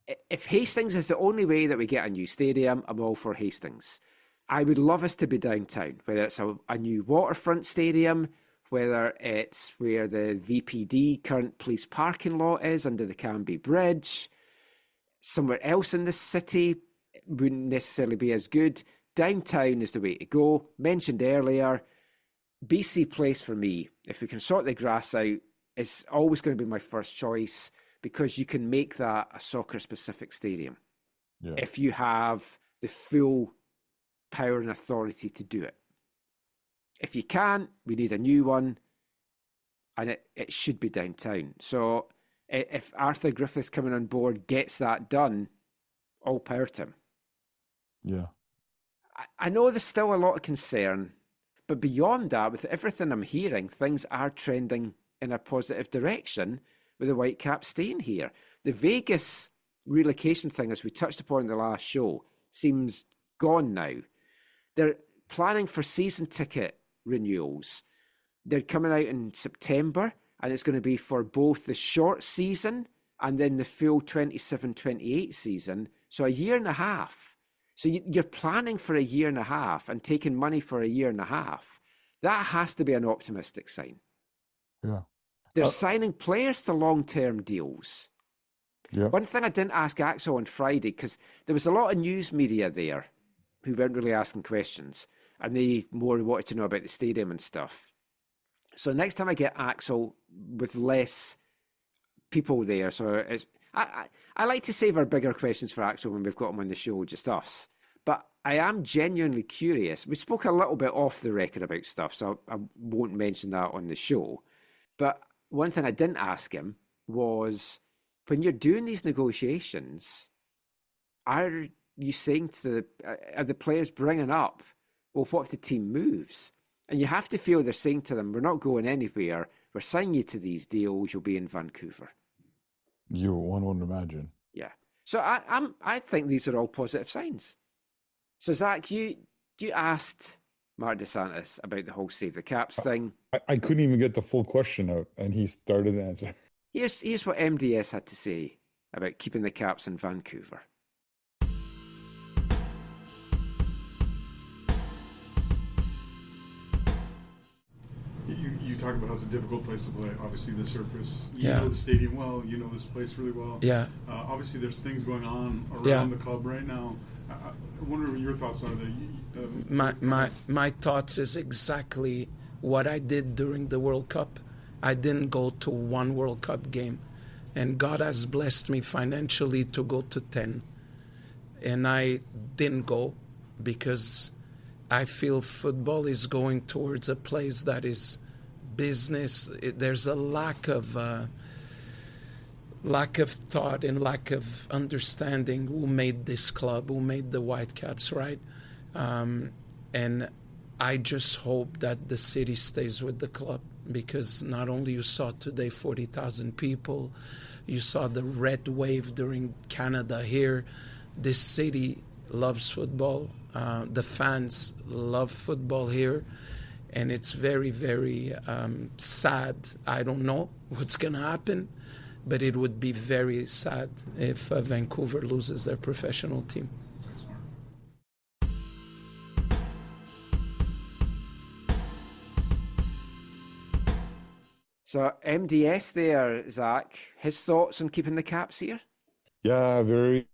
If Hastings is the only way that we get a new stadium, I'm all for Hastings. I would love us to be downtown, whether it's a new waterfront stadium, whether it's where the VPD current police parking lot is under the Canby Bridge, somewhere else in the city wouldn't necessarily be as good. Downtown is the way to go. Mentioned earlier, BC Place for me, if we can sort the grass out, is always going to be my first choice because you can make that a soccer-specific stadium. Yeah. If you have the full power and authority to do it. If you can't, we need a new one, and it should be downtown. So if Arthur Griffiths coming on board gets that done, all power to him. Yeah. I know there's still a lot of concern, but beyond that, with everything I'm hearing, things are trending in a positive direction with the Whitecaps staying here. The Vegas relocation thing, as we touched upon in the last show, seems gone now. They're planning for season ticket renewals. They're coming out in September, and it's going to be for both the short season and then the full 27-28 season. So a year and a half. So you're planning for a year and a half and taking money for a year and a half. That has to be an optimistic sign. Yeah. They're signing players to long-term deals. Yeah. One thing I didn't ask Axel on Friday, because there was a lot of news media there who weren't really asking questions, and they more wanted to know about the stadium and stuff. So next time I get Axel with less people there, so I like to save our bigger questions for Axel when we've got him on the show, just us. But I am genuinely curious. We spoke a little bit off the record about stuff, so I won't mention that on the show. But one thing I didn't ask him was, when you're doing these negotiations, are you saying are the players bringing up, well, what if the team moves? And you have to feel they're saying to them, we're not going anywhere. We're signing you to these deals. You'll be in Vancouver. One would imagine. Yeah. So I think these are all positive signs. So Zach, you asked Mark DeSantis about the whole Save the Caps thing. I couldn't even get the full question out, and he started the answer. Here's what MDS had to say about keeping the Caps in Vancouver. You talk about how it's a difficult place to play. Obviously, the surface. You Yeah. know the stadium well. You know this place really well. Yeah. Obviously, there's things going on around the club right now. I wonder what your thoughts are. My thoughts is exactly what I did during the World Cup. I didn't go to one World Cup game, and God has blessed me financially to go to 10. And I didn't go because I feel football is going towards a place that is business. There's a lack of thought and lack of understanding who made this club, who made the Whitecaps, right? And I just hope that the city stays with the club, because not only you saw today 40,000 people, you saw the red wave during Canada here. This city loves football. The fans love football here. And it's very, very sad. I don't know what's going to happen, but it would be very sad if Vancouver loses their professional team. So MDS there, Zach, his thoughts on keeping the Caps here? Yeah, very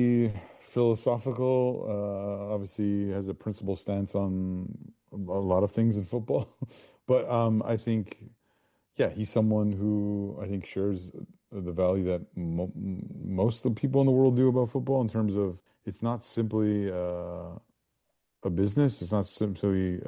philosophical. Obviously has a principled stance on a lot of things in football. But I think, he's someone who I think shares the value that most of the people in the world do about football, in terms of it's not simply a business. It's not simply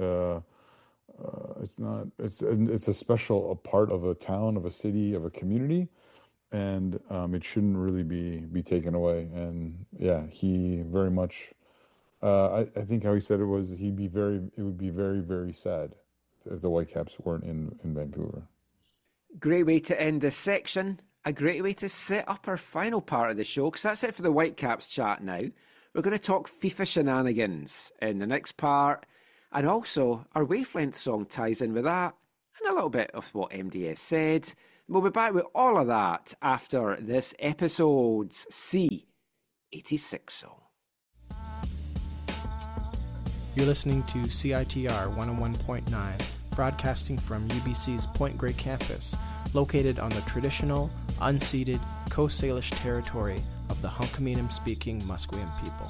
it's a special part of a town, of a city, of a community, and it shouldn't really be taken away. And he very much. I think how he said it was it would be very, very sad if the Whitecaps weren't in Vancouver. Great way to end this section. A great way to set up our final part of the show, because that's it for the Whitecaps chat now. We're going to talk FIFA shenanigans in the next part, and also our Wavelength song ties in with that, and a little bit of what MDS said. We'll be back with all of that after this episode's See 86 song. You're listening to CITR 101.9, broadcasting from UBC's Point Grey campus, located on the traditional, unceded Coast Salish territory of the Hunkaminam-speaking Musqueam people.